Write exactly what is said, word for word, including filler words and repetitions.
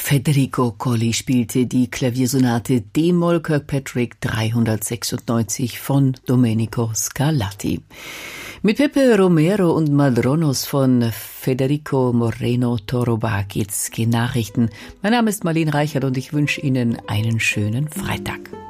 Federico Colli spielte die Klaviersonate D-Moll Kirkpatrick dreihundertsechsundneunzig von Domenico Scarlatti. Mit Pepe Romero und Madronos von Federico Moreno Toroba geht's gen Nachrichten. Mein Name ist Marlene Reichert und ich wünsche Ihnen einen schönen Freitag.